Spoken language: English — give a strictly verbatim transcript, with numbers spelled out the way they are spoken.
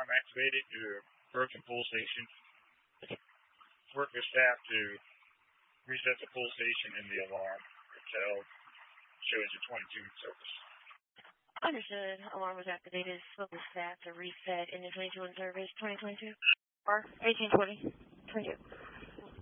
alarm activated. You approach the pull station. Work with staff to reset the pull station and the alarm until shows a twenty-two service. Understood. Alarm was activated. Spoke with staff to reset in the twenty-two in service. twenty twenty-two. Or eighteen twenty. twenty-two.